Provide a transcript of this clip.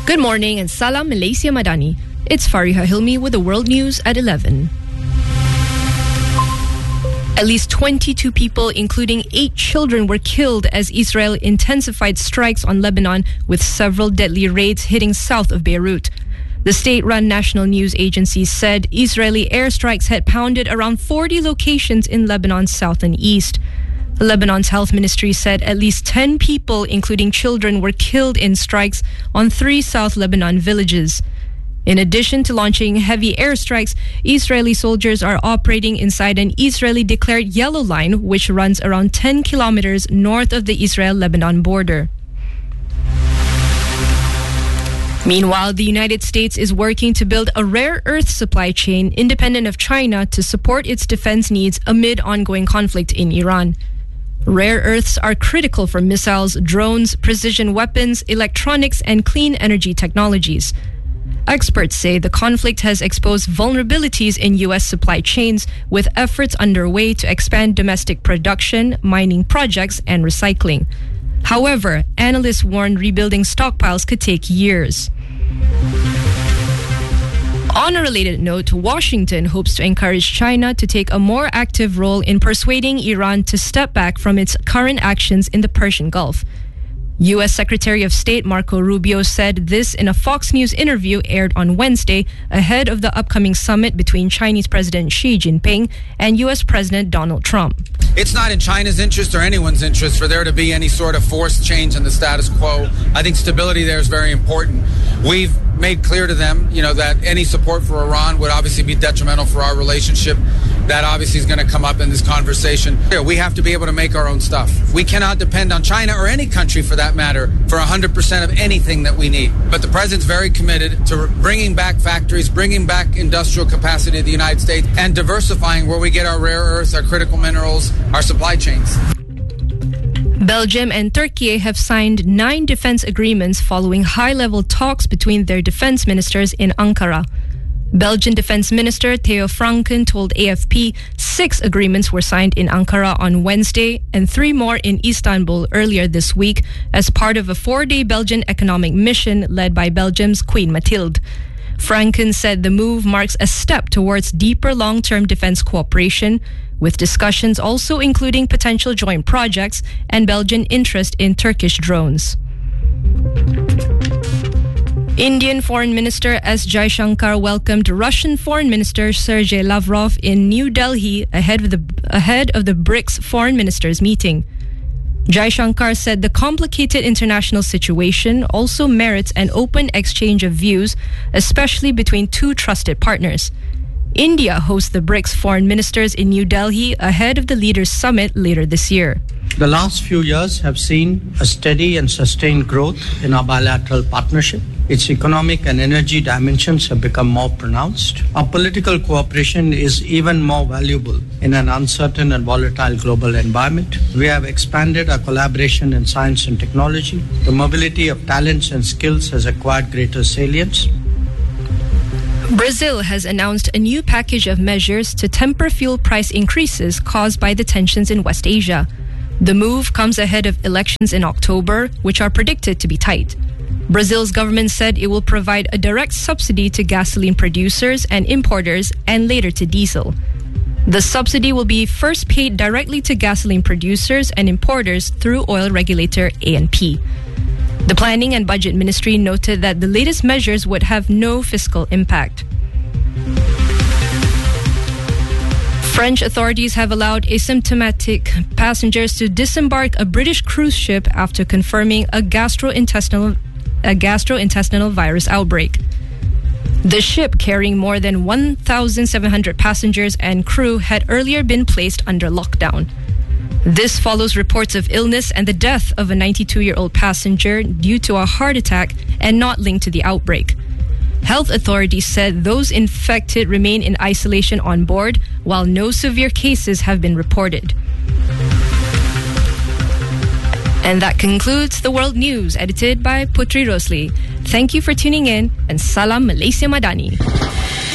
Good morning and Salam Malaysia Madani. It's Fariha Hilmi with the world news at 11. At least 22 people, including 8 children, were killed as Israel intensified strikes on Lebanon, with several deadly raids hitting south of Beirut. The state-run national news agency said Israeli airstrikes had pounded around 40 locations in Lebanon's south and east. Lebanon's health ministry said at least 10 people, including children, were killed in strikes on 3 South Lebanon villages. In addition to launching heavy airstrikes, Israeli soldiers are operating inside an Israeli-declared yellow line, which runs around 10 kilometers north of the Israel-Lebanon border. Meanwhile, the United States is working to build a rare earth supply chain independent of China to support its defense needs amid ongoing conflict in Iran. Rare earths are critical for missiles, drones, precision weapons, electronics, and clean energy technologies. Experts say the conflict has exposed vulnerabilities in U.S. supply chains, with efforts underway to expand domestic production, mining projects, and recycling. However, analysts warn rebuilding stockpiles could take years. On a related note, Washington hopes to encourage China to take a more active role in persuading Iran to step back from its current actions in the Persian Gulf. U.S. Secretary of State Marco Rubio said this in a Fox News interview aired on Wednesday ahead of the upcoming summit between Chinese President Xi Jinping and U.S. President Donald Trump. It's not in China's interest or anyone's interest for there to be any sort of forced change in the status quo. I think stability there is very important. We've made clear to them, that any support for Iran would obviously be detrimental for our relationship. That obviously is going to come up in this conversation. We have to be able to make our own stuff. We cannot depend on China or any country for that matter for 100% of anything that we need. But the president's very committed to bringing back factories, bringing back industrial capacity to the United States, and diversifying where we get our rare earths, our critical minerals, our supply chains. Belgium and Turkey have signed 9 defense agreements following high-level talks between their defense ministers in Ankara. Belgian Defense Minister Theo Franken told AFP 6 agreements were signed in Ankara on Wednesday and 3 more in Istanbul earlier this week as part of a 4-day Belgian economic mission led by Belgium's Queen Mathilde. Franken said the move marks a step towards deeper long-term defense cooperation, with discussions also including potential joint projects and Belgian interest in Turkish drones. Indian Foreign Minister S. Jaishankar welcomed Russian Foreign Minister Sergei Lavrov in New Delhi ahead of the BRICS foreign ministers meeting. Jaishankar said the complicated international situation also merits an open exchange of views, especially between 2 trusted partners. India hosts the BRICS foreign ministers in New Delhi ahead of the leaders' summit later this year. The last few years have seen a steady and sustained growth in our bilateral partnership. Its economic and energy dimensions have become more pronounced. Our political cooperation is even more valuable in an uncertain and volatile global environment. We have expanded our collaboration in science and technology. The mobility of talents and skills has acquired greater salience. Brazil has announced a new package of measures to temper fuel price increases caused by the tensions in West Asia. The move comes ahead of elections in October, which are predicted to be tight. Brazil's government said it will provide a direct subsidy to gasoline producers and importers and later to diesel. The subsidy will be first paid directly to gasoline producers and importers through oil regulator ANP. The Planning and Budget Ministry noted that the latest measures would have no fiscal impact. French authorities have allowed asymptomatic passengers to disembark a British cruise ship after confirming a gastrointestinal virus outbreak. The ship, carrying more than 1,700 passengers and crew, had earlier been placed under lockdown. This follows reports of illness and the death of a 92-year-old passenger due to a heart attack and not linked to the outbreak. Health authorities said those infected remain in isolation on board, while no severe cases have been reported. And that concludes the World News, edited by Putri Rosli. Thank you for tuning in, and Salam Malaysia Madani.